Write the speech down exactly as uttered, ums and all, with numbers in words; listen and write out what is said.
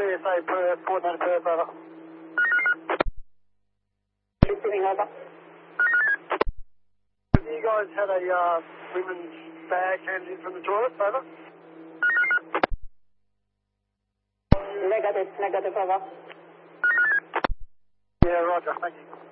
S A per four nine per over. Receiving over. You guys had a uh, women's bag handed in from the toilet, over? Negative, negative over. Yeah, roger, thank you.